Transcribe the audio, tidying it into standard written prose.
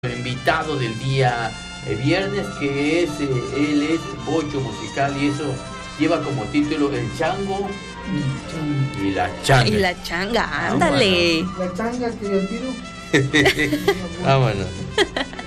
El invitado del día viernes, que es él es Bocho Musical, y eso lleva como título El Chango y la Changa. Y la changa, ándale. La changa que yo tiro. Vámonos.